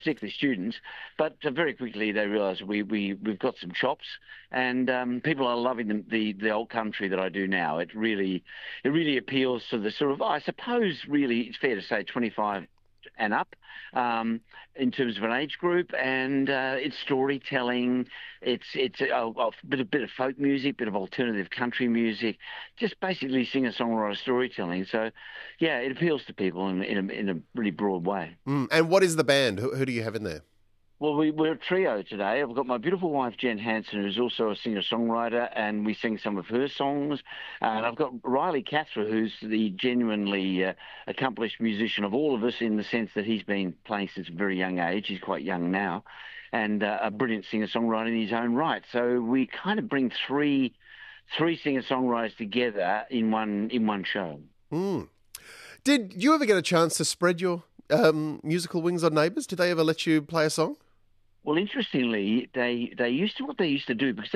particularly students. But very quickly they realised we've got some chops, and people are loving the old country that I do now. It really appeals to the sort of, I suppose, really it's fair to say 25 and up, um, in terms of an age group, and it's storytelling. It's a bit of folk music, bit of alternative country music, just basically singer-songwriter storytelling. So, yeah, it appeals to people in a really broad way. And what is the band? Who do you have in there? Well, we're a trio today. I've got my beautiful wife, Jen Hansen, who's also a singer-songwriter, and we sing some of her songs. And I've got Riley Cathra, who's the genuinely accomplished musician of all of us in the sense that he's been playing since a very young age. He's quite young now, and a brilliant singer-songwriter in his own right. So we kind of bring three singer-songwriters together in one show. Mm. Did you ever get a chance to spread your musical wings on Neighbours? Did they ever let you play a song? Well, interestingly, they used to what they used to do because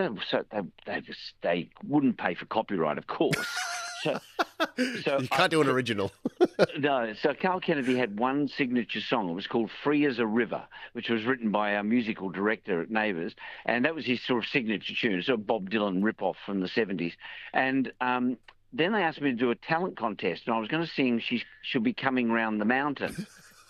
they wouldn't pay for copyright, of course. So You can't do an original. no. So Carl Kennedy had one signature song. It was called "Free as a River," which was written by our musical director at Neighbours, and that was his sort of signature tune, sort of Bob Dylan rip-off from the '70s. And then they asked me to do a talent contest, and I was going to sing "She'll Be Coming Round the Mountain."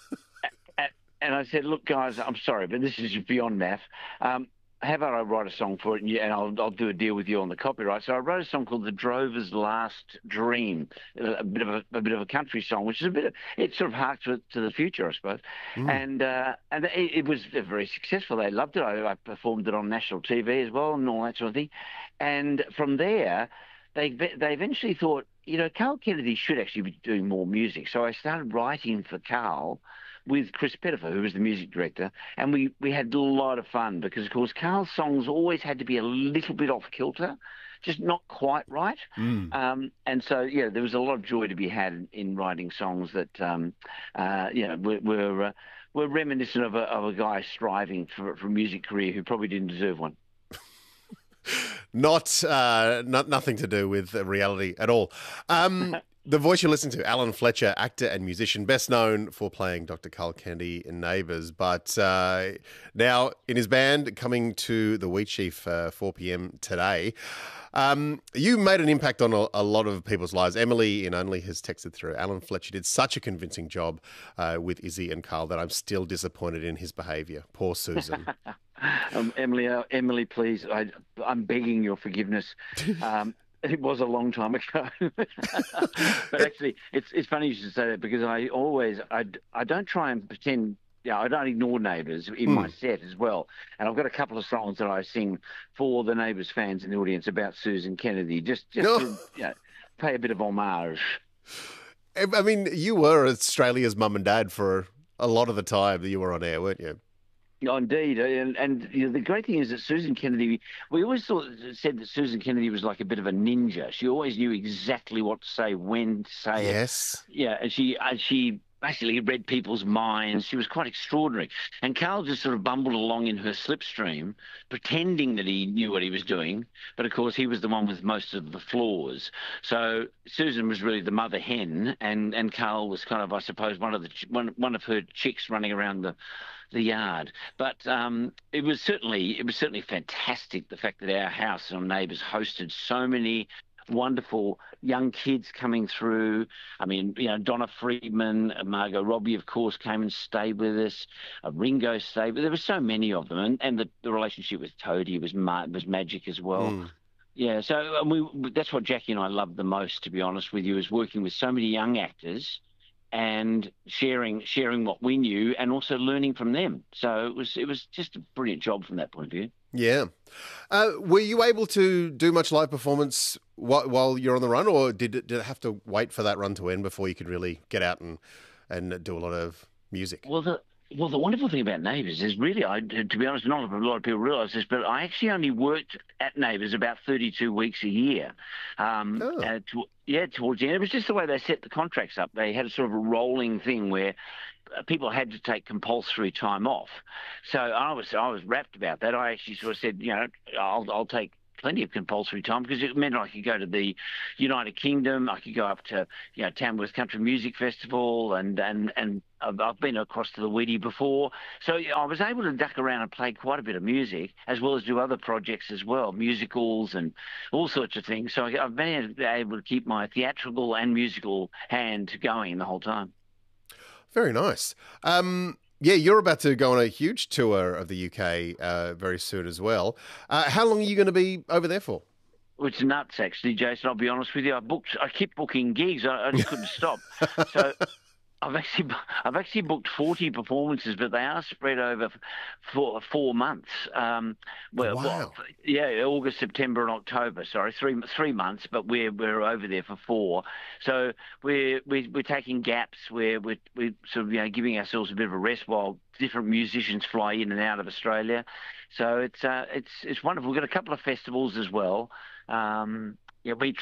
And I said, look, guys, I'm sorry, but this is just beyond math. How about I write a song for it, and I'll do a deal with you on the copyright. So I wrote a song called "The Drover's Last Dream," a bit of a country song, which is it sort of harks to the future, I suppose. And it was very successful. They loved it. I performed it on national TV as well, and all that sort of thing. And from there, they eventually thought, Carl Kennedy should actually be doing more music. So I started writing for Carl with Chris Pettifer, who was the music director, and we had a lot of fun because, of course, Carl's songs always had to be a little bit off kilter, just not quite right. And so, yeah, there was a lot of joy to be had in writing songs that, were reminiscent of a guy striving for a music career who probably didn't deserve one. Nothing to do with reality at all. The voice you're listening to, Alan Fletcher, actor and musician, best known for playing Dr. Carl Kennedy in Neighbours, but now in his band, coming to the Wheatsheaf 4 p.m. today. You made an impact on a lot of people's lives. Emily in Only has texted through, Alan Fletcher did such a convincing job with Izzy and Carl that I'm still disappointed in his behaviour. Poor Susan. Emily, please, I'm begging your forgiveness. It was a long time ago, but actually, it's funny you should say that because I don't try and pretend. Yeah, I don't ignore Neighbours in my set as well, and I've got a couple of songs that I sing for the Neighbours fans in the audience about Susan Kennedy, just to pay a bit of homage. I mean, you were Australia's mum and dad for a lot of the time that you were on air, weren't you? Oh, indeed, and the great thing is that Susan Kennedy, we always said that Susan Kennedy was like a bit of a ninja. She always knew exactly what to say, when to say it. Yes. Yeah, and she basically read people's minds. She was quite extraordinary. And Carl just sort of bumbled along in her slipstream, pretending that he knew what he was doing. But of course, he was the one with most of the flaws. So Susan was really the mother hen, and Carl was kind of, I suppose, one of her chicks running around the yard. But it was certainly fantastic, the fact that our house and our Neighbours hosted so many wonderful young kids coming through. I mean, Donna Friedman, Margot Robbie, of course, came and stayed with us. Ringo stayed, but there were so many of them, and the relationship with Toadie was magic as well. Yeah, so that's what Jackie and I loved the most, to be honest with you, is working with so many young actors and sharing what we knew and also learning from them. So it was just a brilliant job from that point of view. Yeah. Were you able to do much live performance while you're on the run, or did it have to wait for that run to end before you could really get out and do a lot of music? Well, the wonderful thing about Neighbours is really, to be honest, not a lot of people realise this, but I actually only worked at Neighbours about 32 weeks a year. Towards the end. It was just the way they set the contracts up. They had a sort of a rolling thing where people had to take compulsory time off. So I was rapt about that. I actually sort of said, I'll take plenty of compulsory time because it meant I could go to the United Kingdom. I could go up to Tamworth Country Music Festival, and I've been across to the Weedy before. So I was able to duck around and play quite a bit of music, as well as do other projects as well, musicals and all sorts of things. So I've been able to keep my theatrical and musical hand going the whole time. Very nice. Yeah, you're about to go on a huge tour of the UK very soon as well. How long are you going to be over there for? It's nuts, actually, Jason. I'll be honest with you. I keep booking gigs. I just couldn't stop. So I've actually booked 40 performances, but they are spread over for 4 months. Wow. August, September, and October. Sorry, three months, but we're over there for 4. So we're taking gaps. We're sort of giving ourselves a bit of a rest while different musicians fly in and out of Australia. So it's wonderful. We've got a couple of festivals as well. We